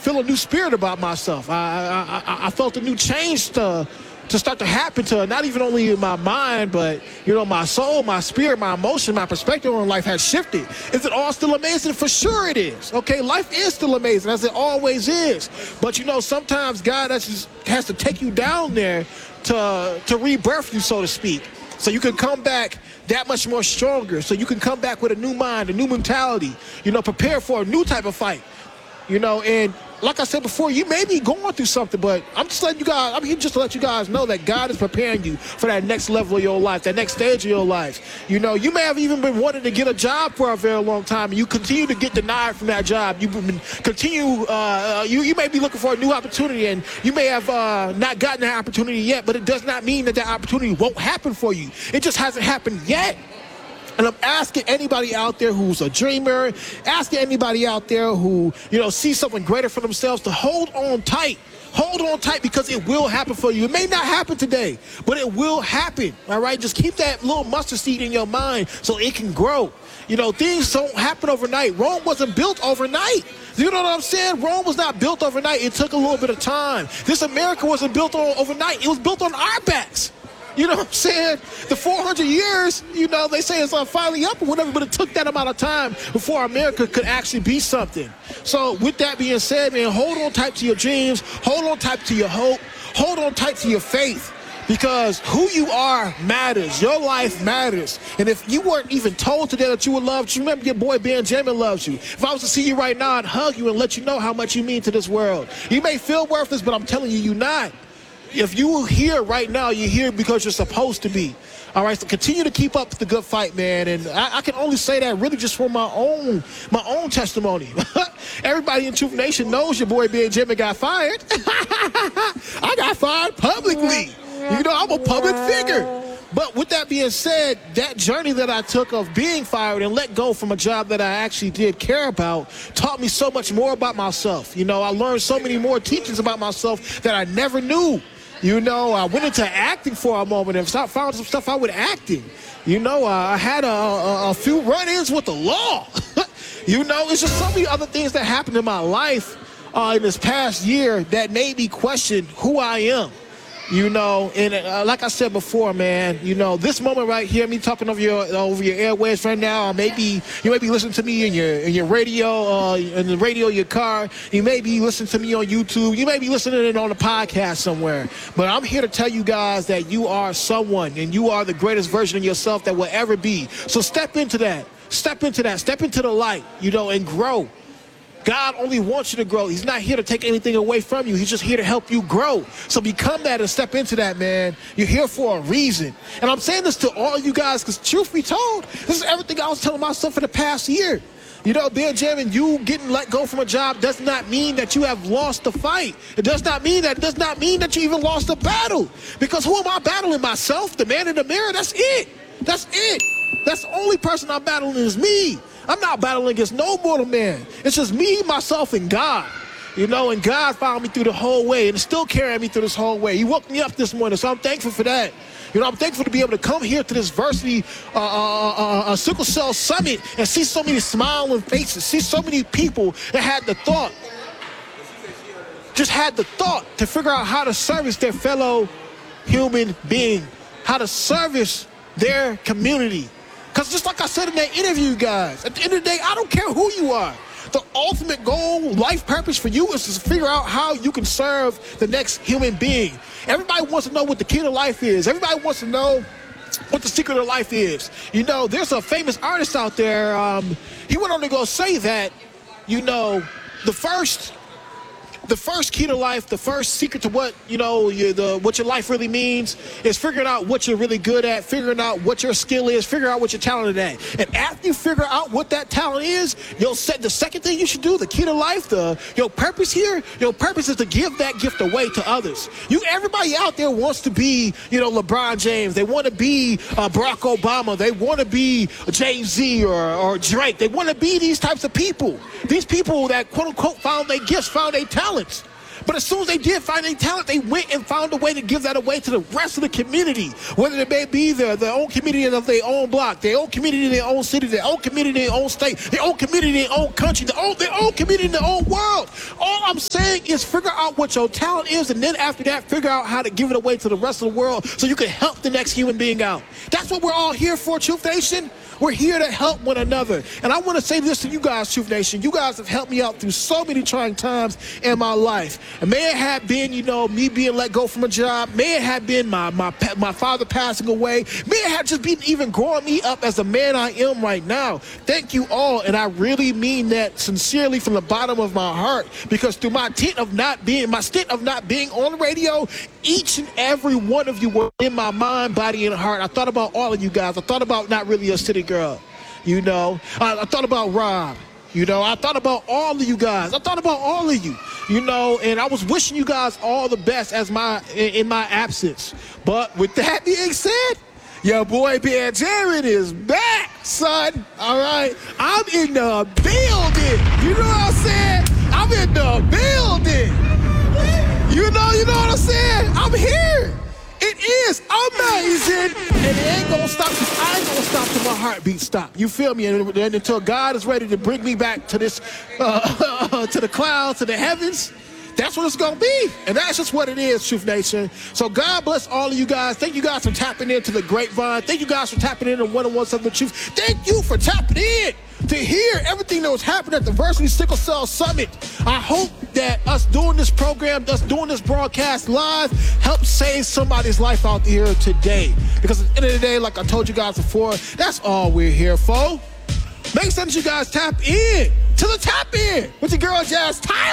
feel a new spirit about myself. I felt a new change to start to happen to not even only my mind, but, my soul, my spirit, my emotion, my perspective on life has shifted. Is it all still amazing? For sure it is. Okay, life is still amazing, as it always is. But, sometimes God has to take you down there to rebirth you, so to speak. So you can come back that much more stronger. So you can come back with a new mind, a new mentality, prepare for a new type of fight, and like I said before, you may be going through something, but I'm here just to let you guys know that God is preparing you for that next level of your life, that next stage of your life. You may have even been wanting to get a job for a very long time, and you continue to get denied from that job. You may be looking for a new opportunity, and you may have not gotten that opportunity yet, but it does not mean that opportunity won't happen for you. It just hasn't happened yet. And I'm asking anybody out there who's a dreamer, asking anybody out there who, sees something greater for themselves to hold on tight. Hold on tight, because it will happen for you. It may not happen today, but it will happen, all right? Just keep that little mustard seed in your mind so it can grow. Things don't happen overnight. Rome wasn't built overnight. You know what I'm saying? Rome was not built overnight. It took a little bit of time. This America wasn't built overnight. It was built on our backs. You know what I'm saying? The 400 years, they say it's finally up or whatever, but it took that amount of time before America could actually be something. So with that being said, man, hold on tight to your dreams. Hold on tight to your hope. Hold on tight to your faith, because who you are matters. Your life matters. And if you weren't even told today that you were loved, you remember your boy Benjamin loves you. If I was to see you right now, I'd hug you and let you know how much you mean to this world. You may feel worthless, but I'm telling you, you're not. If you are here right now, you're here because you're supposed to be. All right, so continue to keep up the good fight, man. And I can only say that really just from my own testimony. Everybody in Truth Nation knows your boy Benjamin got fired. I got fired publicly. I'm a public figure. But with that being said, that journey that I took of being fired and let go from a job that I actually did care about taught me so much more about myself. I learned so many more teachings about myself that I never knew. I went into acting for a moment and found some stuff out with acting. I had a few run-ins with the law. It's just so many other things that happened in my life in this past year that made me question who I am. And like I said before, man, this moment right here, me talking over your airwaves right now, or maybe you may be listening to me in your radio, in the radio, your car. You may be listening to me on YouTube. You may be listening on a podcast somewhere. But I'm here to tell you guys that you are someone, and you are the greatest version of yourself that will ever be. So step into that. Step into the light, and grow. God only wants you to grow. He's not here to take anything away from you. He's just here to help you grow. So become that and step into that, man. You're here for a reason. And I'm saying this to all you guys because, truth be told, this is everything I was telling myself for the past year. Benjamin, you getting let go from a job does not mean that you have lost the fight. It does not mean that. It does not mean that you even lost the battle. Because who am I battling? Myself, the man in the mirror? That's it. That's the only person I'm battling is me. I'm not battling against no mortal man. It's just me, myself, and God. And God found me through the whole way and still carrying me through this whole way. He woke me up this morning, so I'm thankful for that. I'm thankful to be able to come here to this Varsity Sickle Cell Summit and see so many smiling faces, see so many people that had the thought to figure out how to service their fellow human being, how to service their community. Because just like I said in that interview, guys, at the end of the day, I don't care who you are. The ultimate goal, life purpose for you is to figure out how you can serve the next human being. Everybody wants to know what the key to life is. Everybody wants to know what the secret of life is. There's a famous artist out there. He went on to go say that, the first key to life, the first secret to what, what your life really means is figuring out what you're really good at, figuring out what your skill is, figuring out what you're talented at. And after you figure out what that talent is, you'll set the second thing you should do, the key to life, your purpose here, your purpose is to give that gift away to others. Everybody out there wants to be, LeBron James. They want to be Barack Obama. They want to be Jay-Z or Drake. They want to be these types of people. These people that, quote unquote, found their gifts, found their talents. But as soon as they did find their talent, they went and found a way to give that away to the rest of the community, whether it may be their own community of their own block, their own community in their own city, their own community in their own state, their own community in their own country, their own community in their own world. All I'm saying is figure out what your talent is, and then after that, figure out how to give it away to the rest of the world so you can help the next human being out. That's what we're all here for, Truth Nation. We're here to help one another. And I want to say this to you guys, Truth Nation. You guys have helped me out through so many trying times in my life. And may it have been, me being let go from a job. May it have been my father passing away. May it have just been even growing me up as the man I am right now. Thank you all. And I really mean that sincerely from the bottom of my heart. Because through my stint of not being on radio, each and every one of you were in my mind, body, and heart. I thought about all of you guys. I thought about Not Really a City Girl, I thought about Rob, I thought about all of you guys. I thought about all of you, and I was wishing you guys all the best in my absence. But with that being said, your boy Ben Jared is back, son. All right, I'm in the building. You know what I'm saying? I'm in the building. You know what I'm saying? I'm here. It is amazing, and it ain't gonna stop. I ain't gonna stop till my heartbeat stop. You feel me? And until God is ready to bring me back to this, to the clouds, to the heavens, that's what it's gonna be. And that's just what it is, Truth Nation. So God bless all of you guys. Thank you guys for tapping into the grapevine. Thank you guys for tapping into 101 of the Truth. Thank you for tapping in to hear everything that was happening at the Varsity Sickle Cell Summit. I hope that us doing this program, us doing this broadcast live, helps save somebody's life out here today. Because at the end of the day, like I told you guys before, that's all we're here for. Make sure that you guys tap in to the Tap In with your girl Jazz Tyler.